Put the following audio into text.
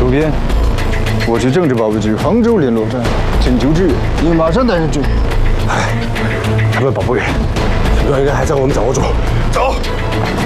主编，我去政治保卫局杭州联络站，请求支援，你马上带人去。 他们保不远，乱源还在我们掌握中。走。